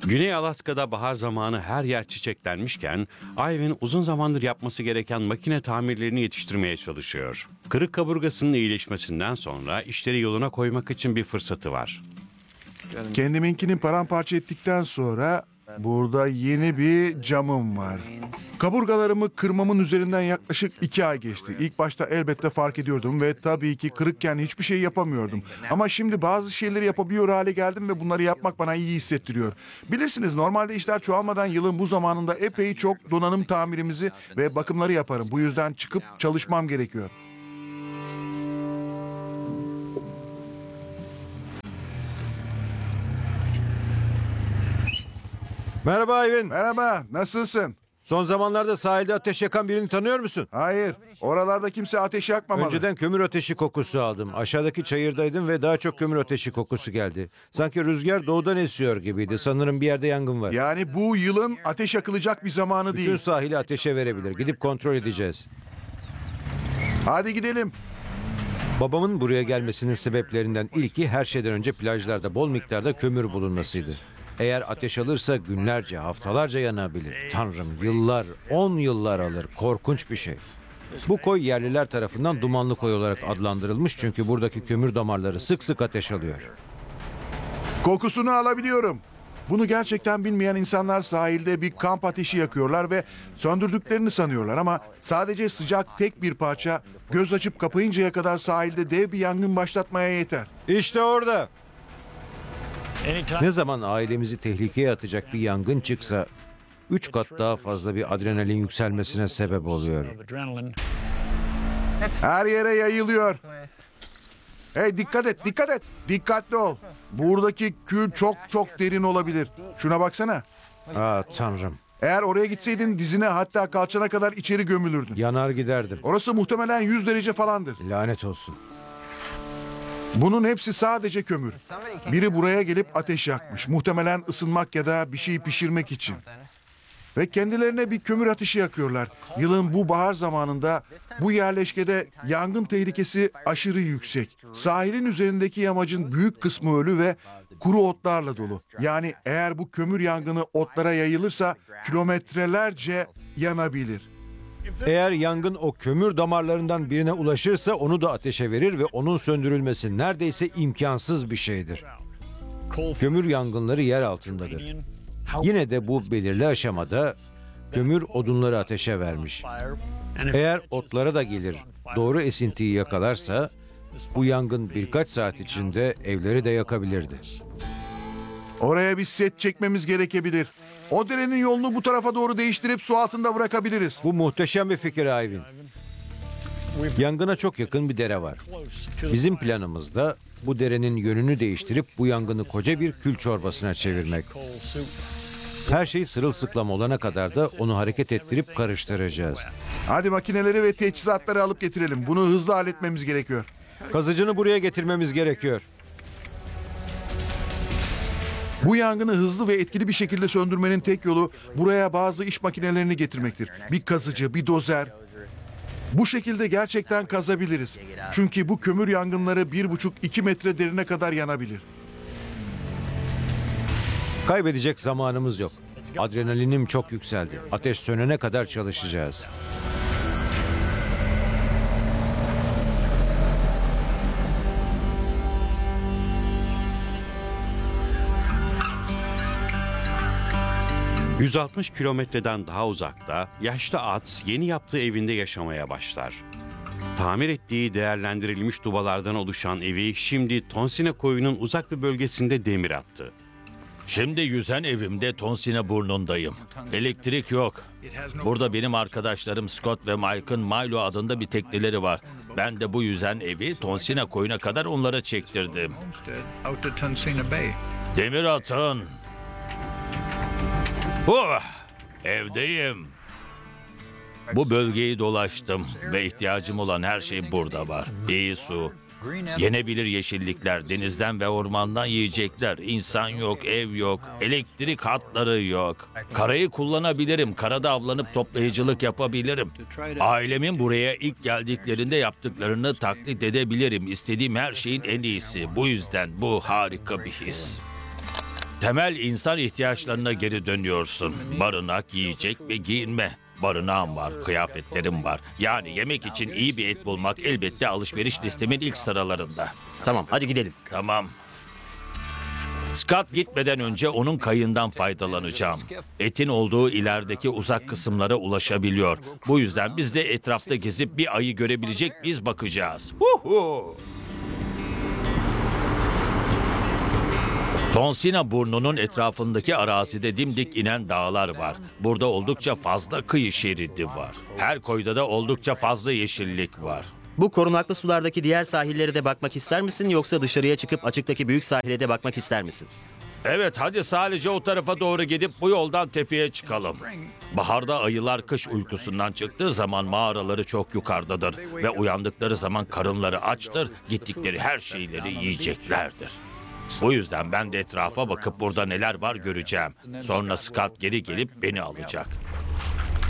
Güney Alaska'da bahar zamanı her yer çiçeklenmişken Ivan uzun zamandır yapması gereken makine tamirlerini yetiştirmeye çalışıyor. Kırık kaburgasının iyileşmesinden sonra işleri yoluna koymak için bir fırsatı var. Kendiminkini paramparça ettikten sonra burada yeni bir camım var. Kaburgalarımı kırmamın üzerinden yaklaşık 2 ay geçti. İlk başta elbette fark ediyordum ve tabii ki kırıkken hiçbir şey yapamıyordum. Ama şimdi bazı şeyleri yapabiliyor hale geldim ve bunları yapmak bana iyi hissettiriyor. Bilirsiniz normalde işler çoğalmadan yılın bu zamanında epey çok donanım tamirimizi ve bakımları yaparım. Bu yüzden çıkıp çalışmam gerekiyor. Merhaba Ivan. Merhaba, nasılsın? Son zamanlarda sahilde ateş yakan birini tanıyor musun? Hayır, oralarda kimse ateş yakmamalı. Önceden kömür ateşi kokusu aldım. Aşağıdaki çayırdaydım ve daha çok kömür ateşi kokusu geldi. Sanki rüzgar doğudan esiyor gibiydi. Sanırım bir yerde yangın var. Yani bu yılın ateş yakılacak bir zamanı Bütün değil. sahili ateşe verebilir. Gidip kontrol edeceğiz. Hadi gidelim. Babamın buraya gelmesinin sebeplerinden ilki her şeyden önce plajlarda bol miktarda kömür bulunmasıydı. Eğer ateş alırsa günlerce, haftalarca yanabilir. Tanrım, yıllar, 10 yıllar alır. Korkunç bir şey. Bu koy yerliler tarafından dumanlı koy olarak adlandırılmış çünkü buradaki kömür damarları sık sık ateş alıyor. Kokusunu alabiliyorum. Bunu gerçekten bilmeyen insanlar sahilde bir kamp ateşi yakıyorlar ve söndürdüklerini sanıyorlar ama sadece sıcak tek bir parça göz açıp kapayıncaya kadar sahilde dev bir yangın başlatmaya yeter. İşte orada. Ne zaman ailemizi tehlikeye atacak bir yangın çıksa 3 kat daha fazla bir adrenalin yükselmesine sebep oluyor. Her yere yayılıyor. Hey dikkat et, dikkat et. Dikkatli ol. Buradaki kül çok çok derin olabilir. Şuna baksana. Tanrım. Eğer oraya gitseydin dizine hatta kalçana kadar içeri gömülürdün. Yanar giderdim. Orası muhtemelen 100 derece falandır. Lanet olsun. Bunun hepsi sadece kömür. Biri buraya gelip ateş yakmış. Muhtemelen ısınmak ya da bir şey pişirmek için. Ve kendilerine bir kömür ateşi yakıyorlar. Yılın bu bahar zamanında bu yerleşkede yangın tehlikesi aşırı yüksek. Sahilin üzerindeki yamacın büyük kısmı ölü ve kuru otlarla dolu. Yani eğer bu kömür yangını otlara yayılırsa kilometrelerce yanabilir. Eğer yangın o kömür damarlarından birine ulaşırsa onu da ateşe verir ve onun söndürülmesi neredeyse imkansız bir şeydir. Kömür yangınları yer altındadır. Yine de bu belirli aşamada kömür odunları ateşe vermiş. Eğer otlara da gelir, doğru esintiyi yakalarsa bu yangın birkaç saat içinde evleri de yakabilirdi. Oraya bir set çekmemiz gerekebilir. O derenin yolunu bu tarafa doğru değiştirip su altında bırakabiliriz. Bu muhteşem bir fikir Ivan. Yangına çok yakın bir dere var. Bizim planımızda bu derenin yönünü değiştirip bu yangını koca bir kül çorbasına çevirmek. Her şey sırılsıklam olana kadar da onu hareket ettirip karıştıracağız. Hadi makineleri ve teçhizatları alıp getirelim. Bunu hızlı halletmemiz gerekiyor. Kazıcını buraya getirmemiz gerekiyor. Bu yangını hızlı ve etkili bir şekilde söndürmenin tek yolu buraya bazı iş makinelerini getirmektir. Bir kazıcı, bir dozer. Bu şekilde gerçekten kazabiliriz. Çünkü bu kömür yangınları 1,5-2 metre derine kadar yanabilir. Kaybedecek zamanımız yok. Adrenalinim çok yükseldi. Ateş sönene kadar çalışacağız. ...160 kilometreden daha uzakta yaşlı At yeni yaptığı evinde yaşamaya başlar. Tamir ettiği değerlendirilmiş dubalardan oluşan evi şimdi Tonsine koyunun uzak bir bölgesinde demir attı. Şimdi yüzen evimde Tonsine burnundayım. Elektrik yok. Burada benim arkadaşlarım Scott ve Mike'ın Milo adında bir tekneleri var. Ben de bu yüzen evi Tonsine koyuna kadar onlara çektirdim. Demir atın. Evdeyim. Bu bölgeyi dolaştım ve ihtiyacım olan her şey burada var. İyi su, yenebilir yeşillikler, denizden ve ormandan yiyecekler. İnsan yok, ev yok, elektrik hatları yok. Karayı kullanabilirim, karada avlanıp toplayıcılık yapabilirim. Ailemin buraya ilk geldiklerinde yaptıklarını taklit edebilirim. İstediğim her şeyin en iyisi. Bu yüzden bu harika bir his. Temel insan ihtiyaçlarına geri dönüyorsun. Barınak, yiyecek ve giyinme. Barınağım var, kıyafetlerim var. Yani yemek için iyi bir et bulmak elbette alışveriş listemin ilk sıralarında. Tamam, hadi gidelim. Tamam. Scott gitmeden önce onun kayığından faydalanacağım. Etin olduğu ilerideki uzak kısımlara ulaşabiliyor. Bu yüzden biz de etrafta gezip bir ayı görebilecek miyiz bakacağız. Huhu! Tonsina burnunun etrafındaki arazide dimdik inen dağlar var. Burada oldukça fazla kıyı şeridi var. Her koyda da oldukça fazla yeşillik var. Bu korunaklı sulardaki diğer sahillere de bakmak ister misin yoksa dışarıya çıkıp açıktaki büyük sahile de bakmak ister misin? Evet, hadi sadece o tarafa doğru gidip bu yoldan tepeye çıkalım. Baharda ayılar kış uykusundan çıktığı zaman mağaraları çok yukarıdadır. Ve uyandıkları zaman karınları açtır, gittikleri her şeyleri yiyeceklerdir. Bu yüzden ben de etrafa bakıp burada neler var göreceğim. Sonra Scott geri gelip beni alacak.